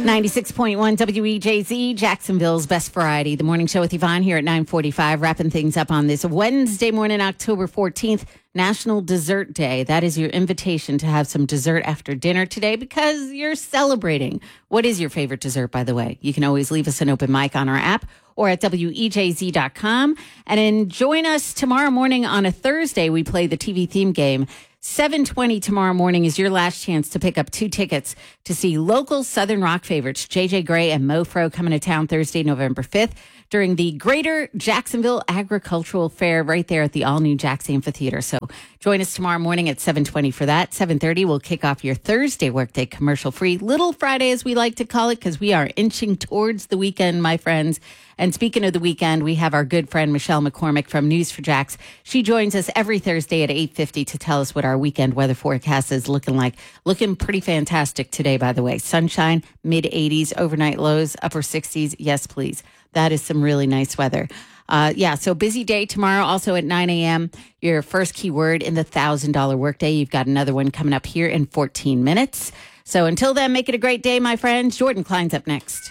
96.1 WEJZ, Jacksonville's best variety. The morning show with Yvonne here at 9:45, wrapping things up on this Wednesday morning, October 14th, National Dessert Day. That is your invitation to have some dessert after dinner today because you're celebrating. What is your favorite dessert, by the way? You can always leave us an open mic on our app or at WEJZ.com. And then join us tomorrow morning on a Thursday. We play the TV theme game. 7:20 tomorrow morning is your last chance to pick up 2 tickets to see local Southern rock favorites JJ Grey and Mofro coming to town Thursday, November 5th during the Greater Jacksonville Agricultural Fair right there at the all-new Jax Amphitheater. So join us tomorrow morning at 7:20 for that. 7:30 we'll kick off your Thursday workday commercial-free Little Friday, as we like to call it, because we are inching towards the weekend, my friends. And speaking of the weekend, we have our good friend Michelle McCormick from News4Jax. She joins us every Thursday at 8:50 to tell us what our weekend weather forecast is looking like. Looking pretty fantastic today, by the way. Sunshine, mid-80s, overnight lows, upper 60s. Yes, please. That is some really nice weather. So busy day tomorrow. Also at 9 a.m., your first keyword in the $1,000 workday. You've got another one coming up here in 14 minutes. So until then, make it a great day, my friends. Jordan Klein's up next.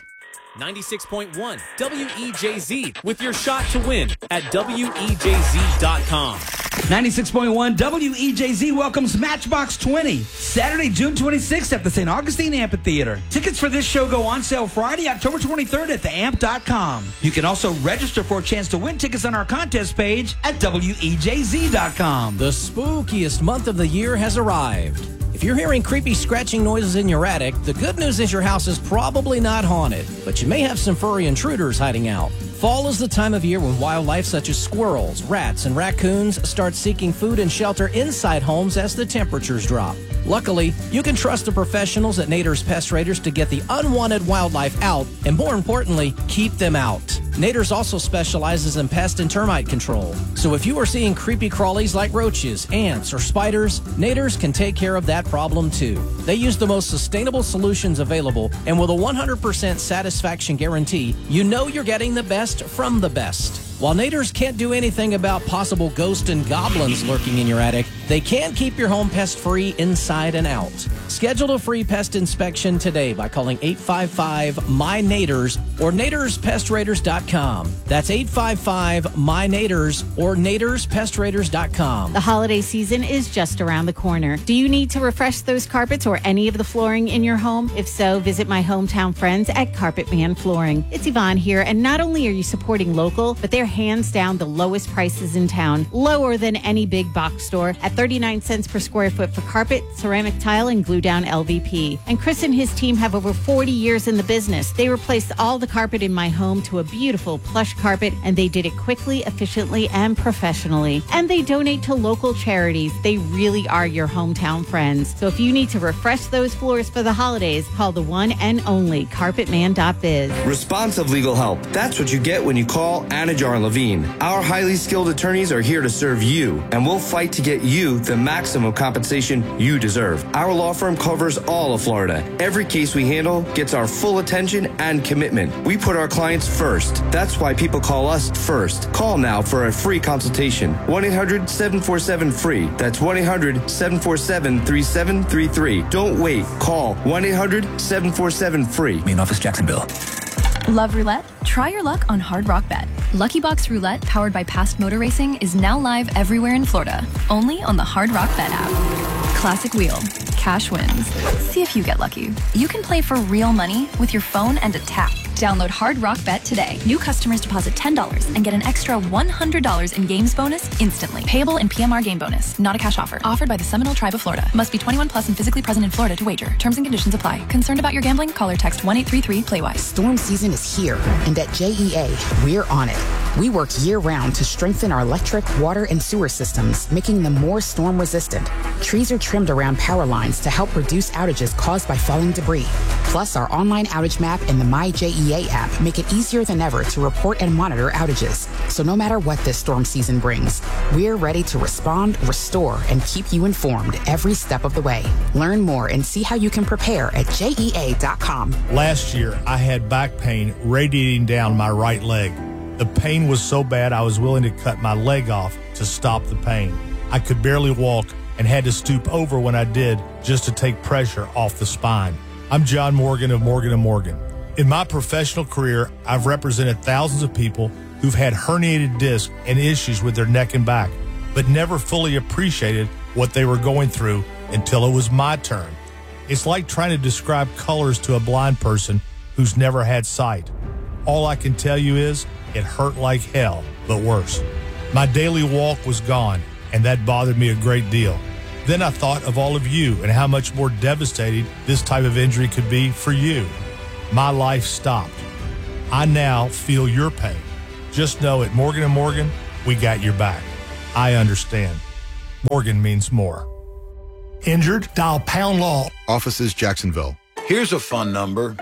96.1 WEJZ with your shot to win at WEJZ.com. 96.1 WEJZ welcomes Matchbox 20, Saturday, June 26th at the St. Augustine Amphitheater. Tickets for this show go on sale Friday, October 23rd at theamp.com. You can also register for a chance to win tickets on our contest page at WEJZ.com. The spookiest month of the year has arrived. If you're hearing creepy scratching noises in your attic, the good news is your house is probably not haunted, but you may have some furry intruders hiding out. Fall is the time of year when wildlife such as squirrels, rats, and raccoons start seeking food and shelter inside homes as the temperatures drop. Luckily, you can trust the professionals at Nader's Pest Raiders to get the unwanted wildlife out and, more importantly, keep them out. Nader's also specializes in pest and termite control. So if you are seeing creepy crawlies like roaches, ants, or spiders, Nader's can take care of that problem too. They use the most sustainable solutions available, and with a 100% satisfaction guarantee, you know you're getting the best from the best. While Nader's can't do anything about possible ghosts and goblins lurking in your attic, they can keep your home pest-free inside and out. Schedule a free pest inspection today by calling 855-MY-NADERS or NadersPestRaiders.com. That's 855-MY-NADERS or NadersPestRaiders.com. The holiday season is just around the corner. Do you need to refresh those carpets or any of the flooring in your home? If so, visit my hometown friends at Carpet Man Flooring. It's Yvonne here, and not only are you supporting local, but they're hands down the lowest prices in town, lower than any big box store, at 39 cents per square foot for carpet, ceramic tile, and glue down LVP. And Chris and his team have over 40 years in the business. They replaced all the carpet in my home to a beautiful plush carpet, and they did it quickly, efficiently, and professionally. And they donate to local charities. They really are your hometown friends. So if you need to refresh those floors for the holidays, call the one and only carpetman.biz. Responsive legal help. That's what you get when you call Anajar Levine. Our highly skilled attorneys are here to serve you, and we'll fight to get you the maximum compensation you deserve. Our law firm covers all of Florida. Every case we handle gets our full attention and commitment. We put our clients first. That's why people call us first. Call now for a free consultation. 1-800-747-FREE. That's 1-800-747-3733. Don't wait. Call 1-800-747-FREE. Main office, Jacksonville. Love roulette? Try your luck on Hard Rock Bet. Lucky Box Roulette, powered by Past Motor Racing, is now live everywhere in Florida, only on the Hard Rock Bet app. Classic wheel, cash wins. See if you get lucky. You can play for real money with your phone and a tap. Download Hard Rock Bet today. New customers deposit $10 and get an extra $100 in games bonus instantly. Payable in PMR game bonus. Not a cash offer. Offered by the Seminole Tribe of Florida. Must be 21 plus and physically present in Florida to wager. Terms and conditions apply. Concerned about your gambling? Call or text 1-833-PLAY-WISE. Storm season is here, and at JEA, we're on it. We work year-round to strengthen our electric, water, and sewer systems, making them more storm-resistant. Trees are trimmed around power lines to help reduce outages caused by falling debris. Plus, our online outage map and the MyJEA app make it easier than ever to report and monitor outages. So no matter what this storm season brings, we're ready to respond, restore, and keep you informed every step of the way. Learn more and see how you can prepare at JEA.com. Last year, I had back pain radiating down my right leg. The pain was so bad I was willing to cut my leg off to stop the pain. I could barely walk and had to stoop over when I did just to take pressure off the spine. I'm John Morgan of Morgan & Morgan. In my professional career, I've represented thousands of people who've had herniated discs and issues with their neck and back, but never fully appreciated what they were going through until it was my turn. It's like trying to describe colors to a blind person who's never had sight. All I can tell you is it hurt like hell, but worse. My daily walk was gone, and that bothered me a great deal. Then I thought of all of you and how much more devastating this type of injury could be for you. My life stopped. I now feel your pain. Just know at Morgan & Morgan, we got your back. I understand. Morgan means more. Injured? Dial pound law. Offices Jacksonville. Here's a fun number.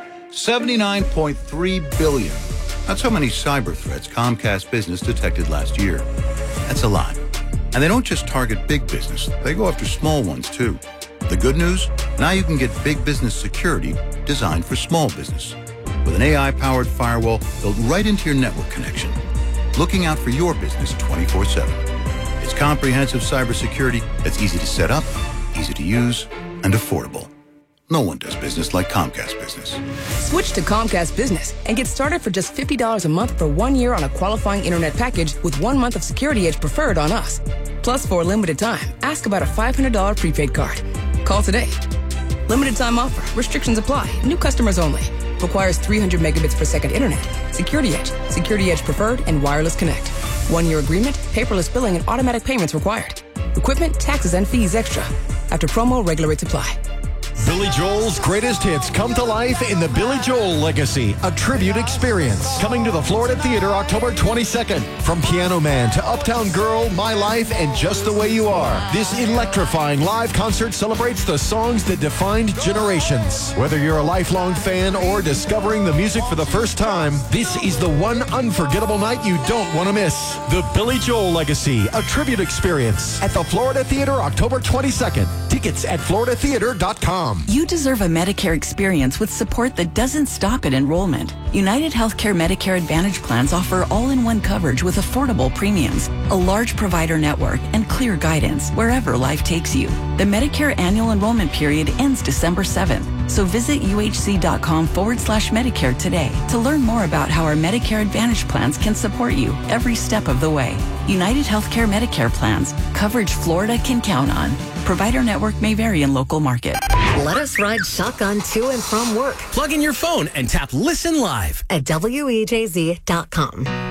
79.3 billion. That's how many cyber threats Comcast Business detected last year. That's a lot. And they don't just target big business. They go after small ones, too. The good news? Now you can get big business security designed for small business. With an AI-powered firewall built right into your network connection. Looking out for your business 24/7. It's comprehensive cybersecurity that's easy to set up, easy to use, and affordable. No one does business like Comcast Business. Switch to Comcast Business and get started for just $50 a month for 1 year on a qualifying internet package with 1 month of Security Edge preferred on us. Plus, for a limited time, ask about a $500 prepaid card. Call today. Limited time offer. Restrictions apply. New customers only. Requires 300 megabits per second internet. Security Edge. Security Edge preferred and wireless connect. 1 year agreement, paperless billing, and automatic payments required. Equipment, taxes, and fees extra. After promo, regular rates apply. Billy Joel's greatest hits come to life in the Billy Joel Legacy, a tribute experience. Coming to the Florida Theater October 22nd. From Piano Man to Uptown Girl, My Life, and Just the Way You Are. This electrifying live concert celebrates the songs that defined generations. Whether you're a lifelong fan or discovering the music for the first time, this is the one unforgettable night you don't want to miss. The Billy Joel Legacy, a tribute experience at the Florida Theater October 22nd. Tickets at floridatheater.com. You deserve a Medicare experience with support that doesn't stop at enrollment. United Healthcare Medicare Advantage plans offer all-in-one coverage with affordable premiums, a large provider network, and clear guidance wherever life takes you. The Medicare annual enrollment period ends December 7th, so visit uhc.com/Medicare today to learn more about how our Medicare Advantage plans can support you every step of the way. United Healthcare Medicare plans, coverage Florida can count on. Provider network may vary in local market. Let us ride shotgun to and from work. Plug in your phone and tap Listen Live at WEJZ.com.